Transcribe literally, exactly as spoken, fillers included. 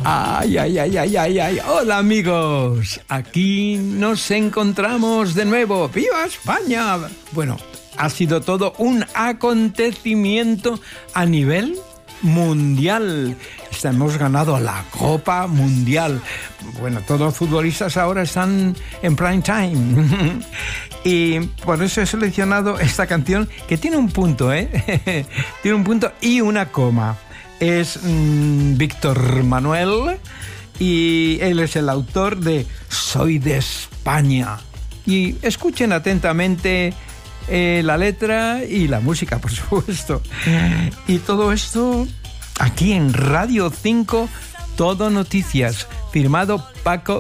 Ay, ay, ay, ay, ay, ay. Hola amigos, aquí nos encontramos de nuevo. ¡Viva España! Bueno, ha sido todo un acontecimiento a nivel mundial. Hemos ganado la Copa Mundial. Bueno, todos los futbolistas ahora están en prime time. Y por eso he seleccionado esta canción que tiene un punto, ¿eh? Tiene un punto y una coma. Es mmm, Víctor Manuel y él es el autor de Soy de España. Y escuchen atentamente eh, la letra y la música, por supuesto. Y todo esto aquí en Radio cinco, Todo Noticias, firmado Paco